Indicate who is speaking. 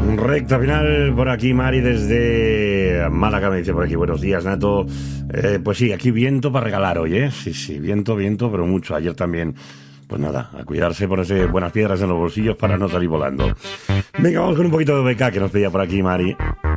Speaker 1: Recta final por aquí, Mari, desde Málaga, me dice por aquí, buenos días, Nato. Pues sí, aquí viento para regalar hoy, ¿eh? Sí, viento, pero mucho. Ayer también, pues nada, a cuidarse, ponerse buenas piedras en los bolsillos para no salir volando. Venga, vamos con un poquito de BK que nos pedía por aquí, Mari.